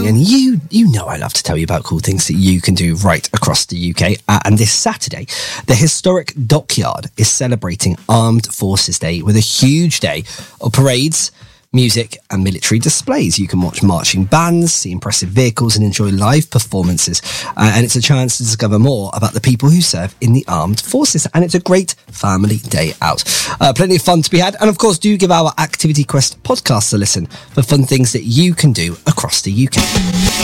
morning, and you know I love to tell you about cool things that you can do right across the UK. And this Saturday, the historic Dockyard is celebrating Armed Forces Day with a huge day of parades, music and military displays. You can watch marching bands, see impressive vehicles and enjoy live performances. And it's a chance to discover more about the people who serve in the armed forces. And it's a great family day out. Plenty of fun to be had. And of course, do give our Activity Quest podcast a listen for fun things that you can do across the UK.